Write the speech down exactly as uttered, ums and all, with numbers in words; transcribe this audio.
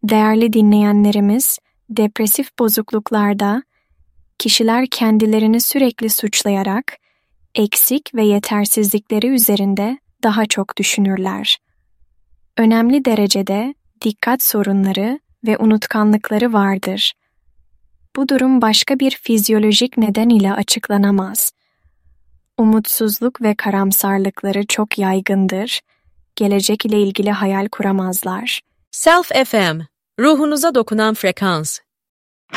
Değerli dinleyenlerimiz, depresif bozukluklarda kişiler kendilerini sürekli suçlayarak eksik ve yetersizlikleri üzerinde daha çok düşünürler. Önemli derecede dikkat sorunları ve unutkanlıkları vardır. Bu durum başka bir fizyolojik neden ile açıklanamaz. Umutsuzluk ve karamsarlıkları çok yaygındır. Gelecek ile ilgili hayal kuramazlar. Self F M, ruhunuza dokunan frekans.